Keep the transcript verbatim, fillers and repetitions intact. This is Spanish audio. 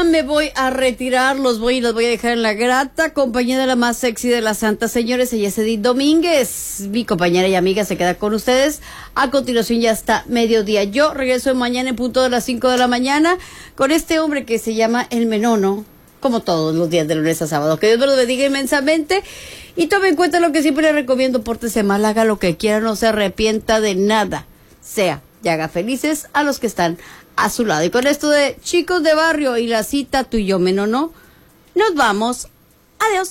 ya me voy a retirar, los voy y los voy a dejar en la grata compañía de la más sexy de las santas, señores. Ella es Edith Domínguez, mi compañera y amiga, se queda con ustedes. A continuación ya está mediodía. Yo regreso mañana en punto de las cinco de la mañana con este hombre que se llama El Menono, como todos los días de lunes a sábado. Que Dios me lo bendiga inmensamente y tome en cuenta lo que siempre le recomiendo: pórtese mal, haga lo que quiera, no se arrepienta de nada, sea y haga felices a los que están a su lado. Y con esto de Chicos de Barrio y la cita Tú y yo, Menono, nos vamos. Adiós.